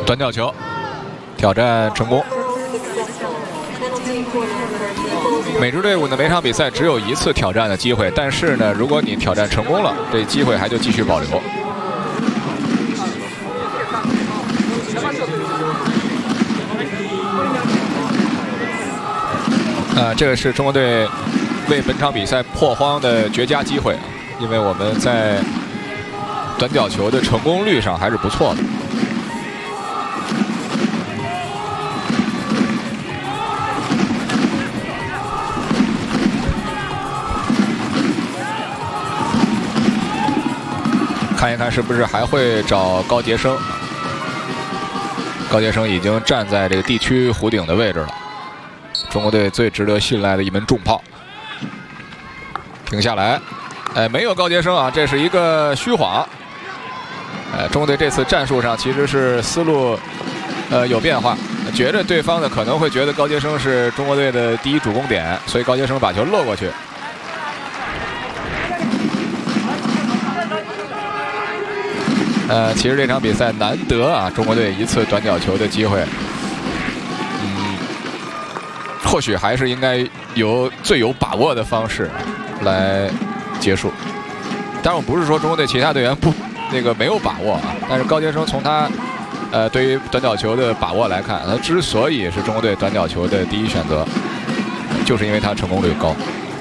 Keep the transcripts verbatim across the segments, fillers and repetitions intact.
短角球挑战成功。每支队伍呢，每场比赛只有一次挑战的机会，但是呢，如果你挑战成功了，这机会还就继续保留。啊，这个是中国队为本场比赛破荒的绝佳机会，因为我们在短角球的成功率上还是不错的。看一看是不是还会找高杰生。高杰生已经站在这个地区弧顶的位置了，中国队最值得信赖的一门重炮。停下来，哎，没有高杰生啊，这是一个虚晃。哎，中国队这次战术上其实是思路，呃，有变化，觉着对方呢可能会觉得高杰生是中国队的第一主攻点，所以高杰生把球漏过去。呃，其实这场比赛难得啊，中国队一次短角球的机会，嗯，或许还是应该由最有把握的方式来结束。当然，我不是说中国队其他队员不那个没有把握啊，但是高杰生从他呃对于短角球的把握来看，他之所以是中国队短角球的第一选择，就是因为他成功率高。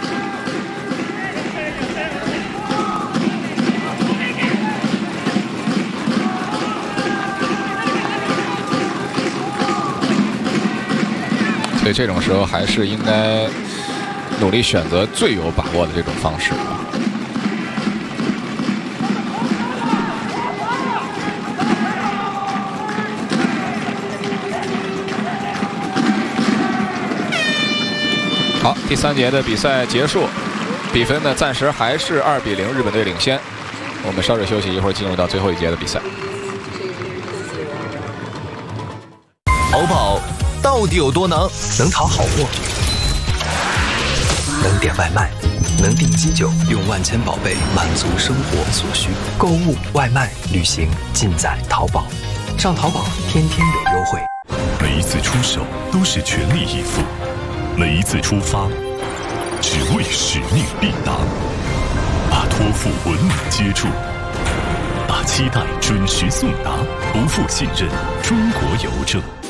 所以这种时候还是应该努力选择最有把握的这种方式啊。好，第三节的比赛结束，比分呢暂时还是二比零，日本队领先。我们稍事休息，一会儿进入到最后一节的比赛。 淘宝到底有多能？能淘好货，能点外卖，能订机酒，用万千宝贝满足生活所需。购物、外卖、旅行，尽在淘宝。上淘宝，天天有优惠。 每一次出手都是全力以赴，每一次出发只为使命必达。把托付稳稳接住，把期待准时送达，不负信任。中国邮政。